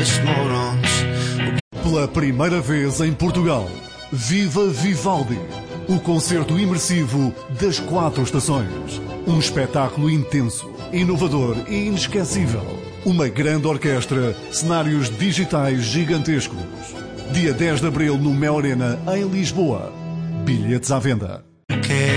Pela primeira vez em Portugal, Viva Vivaldi, o concerto imersivo das 4 estações. Um espetáculo intenso, inovador e inesquecível. Uma grande orquestra, cenários digitais gigantescos. Dia 10 de abril no Mel Arena, em Lisboa. Bilhetes à venda.